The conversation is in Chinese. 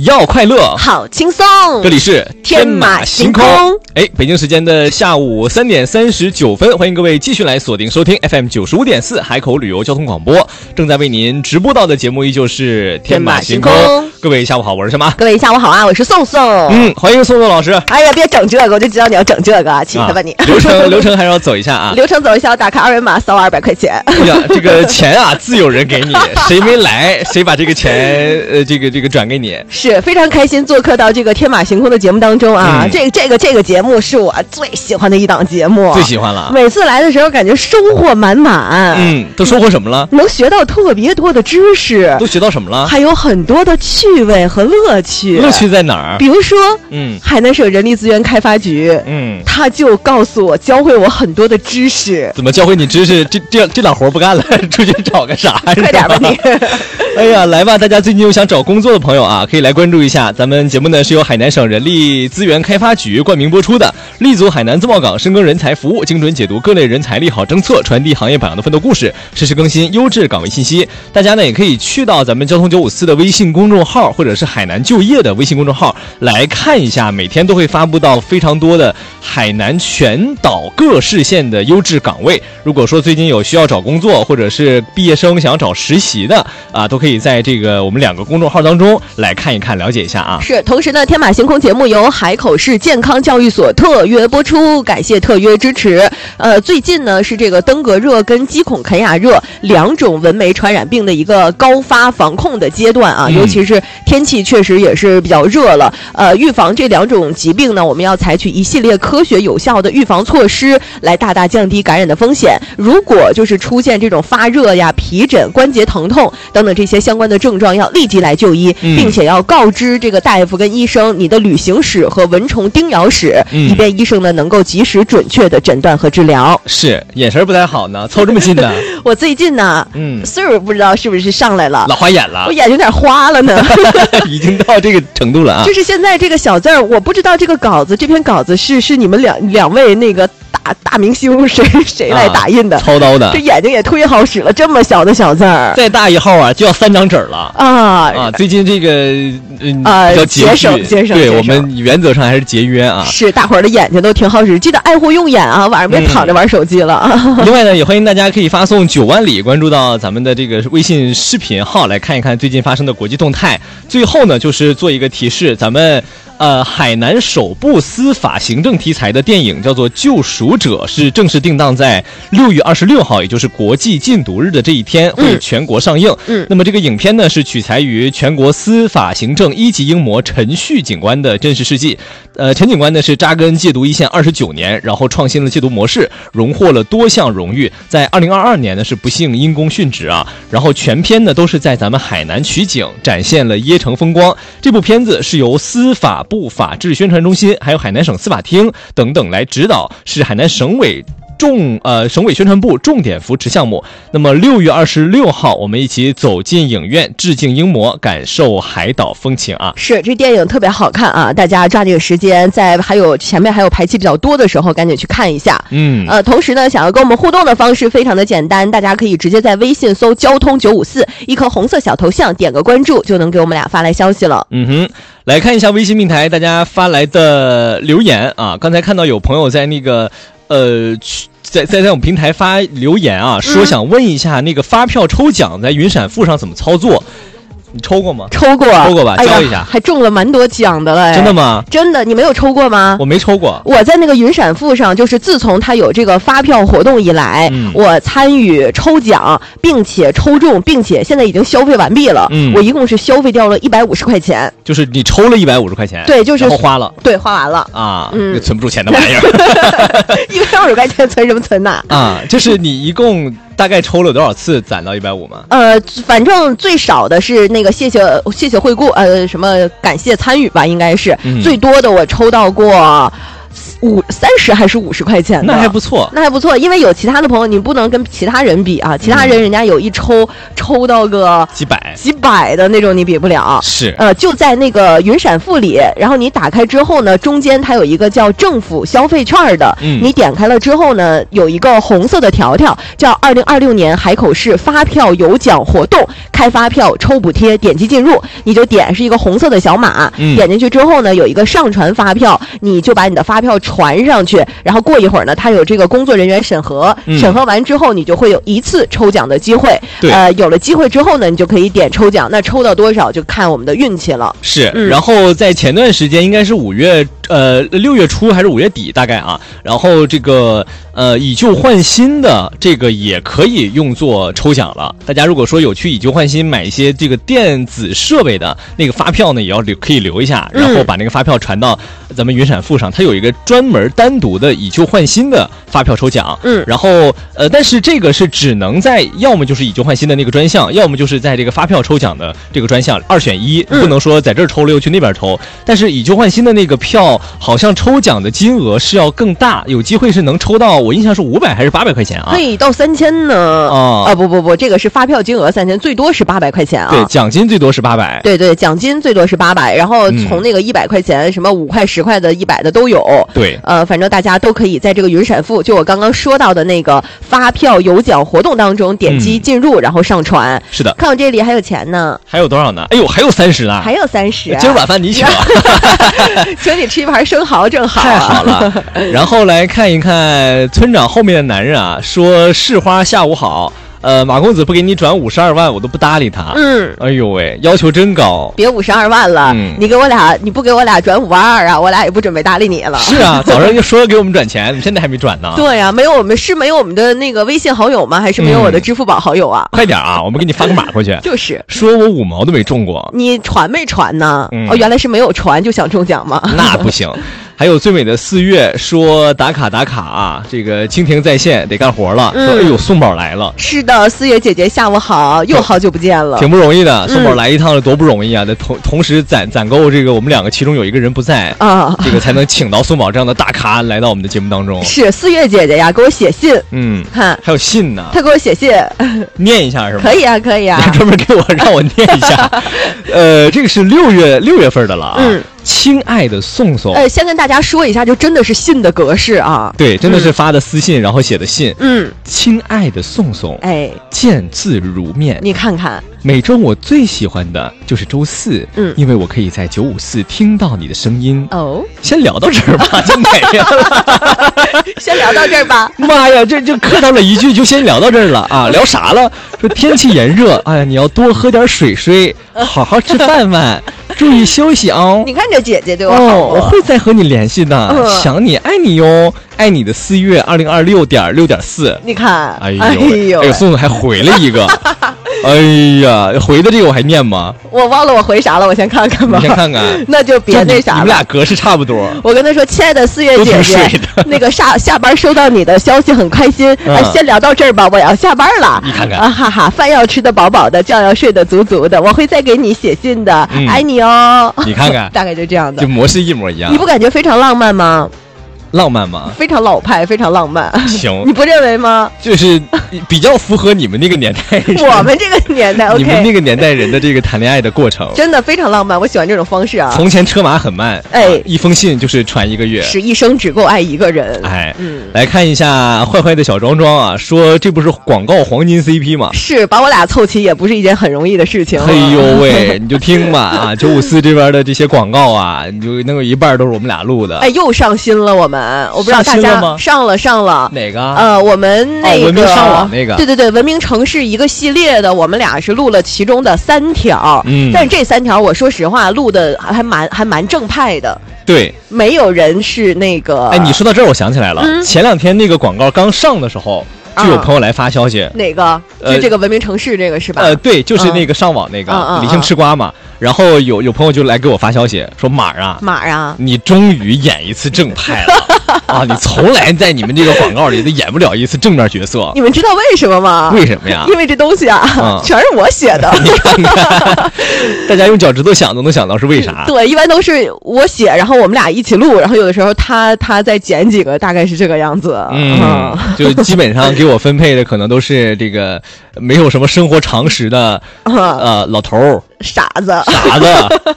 要快乐， 好轻松。 这里是天马行空。北京时间的下午3点39分，欢迎各位继续来锁定收听 FM 95.4海口旅游交通广播。正在为您直播到的节目依旧是天马行空。各位下午好，我是什么？ 各位下午好啊，我是宋宋。 欢迎宋宋老师。 哎呀，别整这个，我就知道你要整这个，气死吧你！ 流程还是要走一下啊。 流程走一下，打开2维码，扫200块钱。 哎呀，这个钱啊，自有人给你，谁没来，谁把这个钱这个转给你。 是非常开心做客到这个天马行空的节目当中啊。这个节目是我最喜欢的一档节目， 最喜欢了。 每次来的时候感觉收获满满。 都收获什么了？ 能学到特别多的知识。 都学到什么了？ 还有很多的趣味和乐趣。 乐趣在哪儿？ 比如说，海南省人力资源开发局，他就告诉我，教会我很多的知识。 怎么教会你知识？这档活不干了，出去找个啥？ 快点吧你！ 哎呀，来吧！大家最近有想找工作的朋友啊，可以来关注一下咱们节目呢，是由海南省人力资源开发局冠名播出的，立足海南自贸港，深耕人才服务，精准解读各类人才利好政策，传递行业榜样的奋斗故事，实时更新优质岗位信息。大家呢也可以去到咱们交通954的微信公众号，或者是海南就业的微信公众号来看一下，每天都会发布到非常多的海南全岛各市县的优质岗位。如果说最近有需要找工作，或者是毕业生想要找实习的啊，都可以在这个我们2个公众号当中来看一看，了解一下啊。 是，同时呢，天马行空节目由海口市健康教育所特约播出，感谢特约支持。最近呢是这个登革热跟鸡孔肯雅热2种蚊媒传染病的一个高发防控的阶段啊，尤其是天气确实也是比较热了。预防这2种疾病呢，我们要采取一系列科学有效的预防措施，来大大降低感染的风险。如果就是出现这种发热呀、皮疹、关节疼痛等等这些相关的症状，要立即来就医，并且要告知这个大夫跟医生你的旅行史和蚊虫叮咬史，以便医生呢能够及时准确的诊断和治疗。 是，眼神不太好呢，凑这么近呢。 我最近呢，岁数不知道是不是上来了， 老花眼了， 我眼睛有点花了呢。 已经到这个程度了啊！ 就是现在这个小字儿，我不知道这篇稿子是你们两位那个大明星谁来打印的？ 操刀的， 这眼睛也忒好使了，这么小的小字儿， 再大一号啊就要3张纸了啊！最近这个比较节省，对我们原则上还是节约啊。 是，大伙儿的眼睛都挺好使，记得爱护用眼啊，晚上别躺着玩手机了。 另外呢，也欢迎大家可以发送9万里关注到咱们的这个微信视频号来看一看最近发生的国际动态。最后呢，就是做一个提示，咱们海南首部司法行政题材的电影叫做《救赎者》，是正式定档在6月26号，也就是国际禁毒日的这一天会全国上映。那么这个影片呢是取材于全国司法行政1级英模陈旭警官的真实事迹。陈警官呢是扎根戒毒一线29年，然后创新了戒毒模式，荣获了多项荣誉。在2022年呢是不幸因公殉职啊。然后全片呢都是在咱们海南取景，展现了椰城风光。这部片子是由司法部法制宣传中心还有海南省司法厅等等来指导，是海南省委宣传部重点扶持项目。那么6月26号我们一起走进影院，致敬英模，感受海岛风情啊！是， 这电影特别好看啊，大家抓这个时间，在前面还有排期比较多的时候赶紧去看一下。同时呢，想要跟我们互动的方式非常的简单，大家可以直接在微信搜交通954，一颗红色小头像，点个关注就能给我们俩发来消息了。 来看一下微信平台大家发来的留言啊，刚才看到有朋友在那个在我们平台发留言啊，说想问一下那个发票抽奖在云闪付上怎么操作。你抽过吗？ 抽过吧，教一下。 还中了蛮多奖的嘞。 真的吗？ 真的，你没有抽过吗？ 我没抽过。我在那个云闪付上，就是自从它有这个发票活动以来，我参与抽奖，并且抽中，并且现在已经消费完毕了。我一共是消费掉了150块钱。 就是你抽了150块钱？ 对，就是然后花了。 对，花完了啊，存不住钱的玩意儿。 150块钱存什么存呐？ 啊，就是你一共大概抽了多少次攒到150吗？ 反正最少的是那个谢谢惠顾，什么感谢参与吧，应该是最多的我抽到过 30还是50块钱的， 那还不错， 那还不错。因为有其他的朋友，你不能跟其他人比啊，其他人家有一抽到个几百的那种，你比不了。 是， 就在那个云闪付里，然后你打开之后呢，中间它有一个叫政府消费券的，你点开了之后呢，有一个红色的条条，叫2026年海口市发票有奖活动，开发票抽补贴，点击进入，你就点是一个红色的小码，点进去之后呢，有一个上传发票，你就把你的发票传上去，然后过一会儿呢，它有这个工作人员审核，审核完之后，你就会有1次抽奖的机会。有了机会之后呢，你就可以点抽奖，那抽到多少就看我们的运气了。 是，然后在前段时间应该是6月初还是5月底大概啊，然后这个以旧换新的这个也可以用作抽奖了。大家如果说有去以旧换新买一些这个电子设备的那个发票呢，也要可以留一下，然后把那个发票传到咱们云闪付上，它有一个专门单独的以旧换新的发票抽奖。然后但是这个是只能在要么就是以旧换新的那个专项，要么就是在这个发票抽奖的这个专项，2选1，不能说在这儿抽了又去那边抽。但是以旧换新的那个票好像抽奖的金额是要更大，有机会是能抽到，我印象是500还是800块钱啊？ 可以到3000呢。不，这个是发票金额3000，最多是800块钱啊。 对，奖金最多是800。 对，奖金最多是800，然后从那个100块钱，什么5块、10块的、100的都有。 对， 反正大家都可以在这个云闪付，就我刚刚说到的那个发票有奖活动当中点击进入，然后上传。 是的， 看我这里还有钱呢。 还有多少呢？哎呦，还有30呢。 还有30。 今儿晚饭你请。 请你吃一盘生蚝正好。 太好了。然后来看一看村长后面的男人啊，说市花下午好。马公子不给你转52万，我都不搭理他。哎呦喂，要求真高。 别52万了，你不给我俩转5万2啊，我俩也不准备搭理你了。 是啊，早上就说给我们转钱，现在还没转呢。 对呀，没有我们的那个微信好友吗？还是没有我的支付宝好友啊？ 快点啊，我们给你发个码过去。 就是说我5毛都没中过， 你传没传呢？原来是没有传就想中奖吗？ 那不行。还有最美的4月说打卡啊，这个蜻蜓在线得干活了。说哎呦，宋宝来了。 是的，4月姐姐下午好，又好久不见了。 挺不容易的，宋宝来一趟多不容易啊！得同时攒够这个我们2个其中有一个人不在啊，这个才能请到宋宝这样的大咖来到我们的节目当中。是 4月姐姐呀，给我写信。看还有信呢。 她给我写信， 念一下是吗？ 可以啊，可以啊。 专门让我念一下。这个是6月份的了啊。亲爱的宋宋， 先跟大家说一下，就真的是信的格式啊。 对，真的是发的私信，然后写的信。亲爱的宋宋，见字如面。 你看看， 每周我最喜欢的就是周4，因为我可以在954听到你的声音。先聊到这儿吧，就没了。 先聊到这儿吧。 妈呀，这客套了一句，就先聊到这儿了啊！聊啥了？说天气炎热，哎呀，你要多喝点水，好好吃饭，注意休息哦。 你看这姐姐对我好， 我会再和你联系的，想你，爱你哟，爱你的4月2026.6.4。 你看， 哎呦，宋总还回了一个。哎呀，回的这个我还念吗？ 我忘了我回啥了，我先看看吧。 你先看看， 那就别那啥了。 你们俩格式差不多。 我跟他说，亲爱的4月姐姐，那个下班收到你的消息很开心，先聊到这儿吧，我要下班了。 你看看啊，哈哈，饭要吃得饱饱的，觉要睡得足足的，我会再给你写信的，爱你哦。 你看看， 大概就这样的， 就模式一模一样。 你不感觉非常浪漫吗？ 浪漫吗？ 非常老派，非常浪漫。 行， 你不认为吗？ 就是比较符合你们那个年代人， 我们这个年代， 你们那个年代人的这个谈恋爱的过程， 真的非常浪漫。我喜欢这种方式啊。 从前车马很慢，一封信就是传1个月， 是一生只够爱一个人。 来看一下坏坏的小庄庄啊，说这不是广告黄金 CP 吗？ 是，把我俩凑齐也不是一件很容易的事情。 哎呦喂，你就听吧啊，954这边的这些广告啊，你就能有一半都是我们俩录的。 又上新了我们。我不知道大家上了哪个？ 我们那个文明上网那个， 对，文明城市一个系列的，我们俩是录了其中的3条，但是这3条我说实话录的还蛮正派的。 对， 没有人是那个。 你说到这儿，我想起来了，前2天那个广告刚上的时候。就有朋友来发消息， 哪个？就这个文明城市这个是吧？ 对，就是那个上网那个理性吃瓜嘛。然后有朋友就来给我发消息说马儿啊， 你你终于演一次正派了。 啊，你从来在你们这个广告里都演不了一次正面角色。 你们知道为什么吗？ 为什么呀？ 因为这东西啊，全是我写的。 你看看，大家用脚趾头想都能想到是为啥？ 对，一般都是我写，然后我们俩一起录，然后有的时候他再剪几个，大概是这个样子。 就基本上给我分配的可能都是这个没有什么生活常识的老头儿。 傻子，